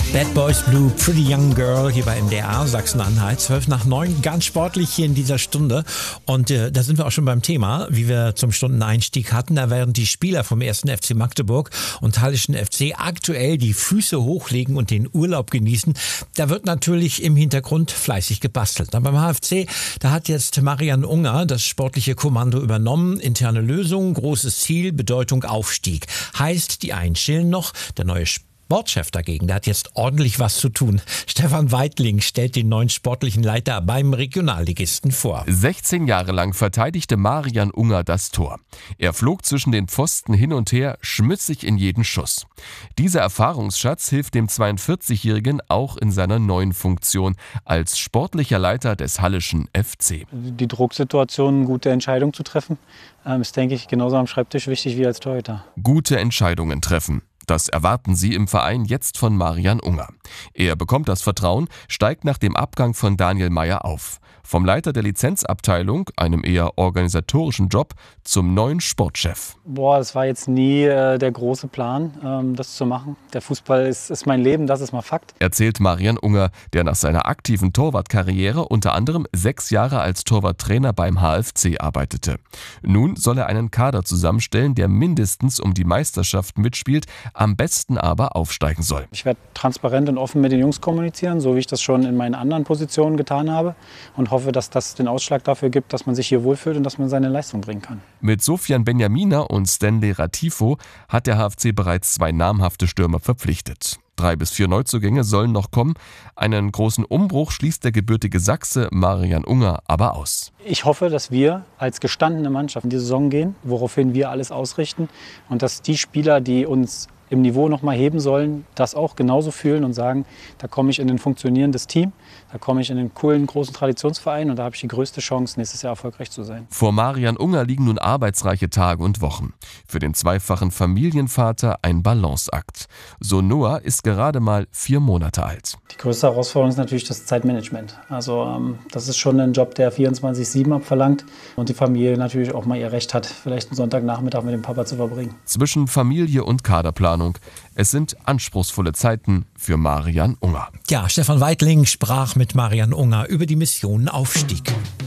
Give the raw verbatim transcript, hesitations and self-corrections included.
Bad Boys Blue, Pretty Young Girl hier bei M D R Sachsen-Anhalt. zwölf nach neun, ganz sportlich hier in dieser Stunde. Und äh, da sind wir auch schon beim Thema, wie wir zum Stundeneinstieg hatten. Da werden die Spieler vom ersten F C Magdeburg und Hallischen F C aktuell die Füße hochlegen und den Urlaub genießen. Da wird natürlich im Hintergrund fleißig gebastelt. Aber beim H F C, da hat jetzt Marian Unger das sportliche Kommando übernommen. Interne Lösung, großes Ziel, Bedeutung Aufstieg. Heißt, die einen chillen noch, der neue Sportchef dagegen, der hat jetzt ordentlich was zu tun. Stefan Weitling stellt den neuen sportlichen Leiter beim Regionalligisten vor. sechzehn Jahre lang verteidigte Marian Unger das Tor. Er flog zwischen den Pfosten hin und her, schmutzig in jeden Schuss. Dieser Erfahrungsschatz hilft dem zweiundvierzigjährigen auch in seiner neuen Funktion als sportlicher Leiter des Hallischen F C. Die Drucksituation, eine gute Entscheidung zu treffen, ist, denke ich, genauso am Schreibtisch wichtig wie als Torhüter. Gute Entscheidungen treffen. Das erwarten sie im Verein jetzt von Marian Unger. Er bekommt das Vertrauen, steigt nach dem Abgang von Daniel Meyer auf. Vom Leiter der Lizenzabteilung, einem eher organisatorischen Job, zum neuen Sportchef. Boah, das war jetzt nie äh, der große Plan, ähm, das zu machen. Der Fußball ist, ist mein Leben, das ist mal Fakt. Erzählt Marian Unger, der nach seiner aktiven Torwartkarriere unter anderem sechs Jahre als Torwarttrainer beim H F C arbeitete. Nun soll er einen Kader zusammenstellen, der mindestens um die Meisterschaft mitspielt, am besten aber aufsteigen soll. Ich werde transparent und offen mit den Jungs kommunizieren, so wie ich das schon in meinen anderen Positionen getan habe, und hoffe, dass das den Ausschlag dafür gibt, dass man sich hier wohlfühlt und dass man seine Leistung bringen kann. Mit Sofian Benjamina und Stanley Ratifo hat der H F C bereits zwei namhafte Stürmer verpflichtet. Drei bis vier Neuzugänge sollen noch kommen. Einen großen Umbruch schließt der gebürtige Sachse Marian Unger aber aus. Ich hoffe, dass wir als gestandene Mannschaft in die Saison gehen, woraufhin wir alles ausrichten, und dass die Spieler, die uns im Niveau noch mal heben sollen, das auch genauso fühlen und sagen, da komme ich in ein funktionierendes Team, da komme ich in einen coolen, großen Traditionsverein und da habe ich die größte Chance, nächstes Jahr erfolgreich zu sein. Vor Marian Unger liegen nun arbeitsreiche Tage und Wochen. Für den zweifachen Familienvater ein Balanceakt. So Noah ist gerade mal vier Monate alt. Die größte Herausforderung ist natürlich das Zeitmanagement. Also ähm, das ist schon ein Job, der vierundzwanzig sieben abverlangt und die Familie natürlich auch mal ihr Recht hat, vielleicht einen Sonntagnachmittag mit dem Papa zu verbringen. Zwischen Familie und Kaderplanung. Es sind anspruchsvolle Zeiten für Marian Unger. Ja, Stefan Weitling sprach mit Marian Unger über die Mission Aufstieg.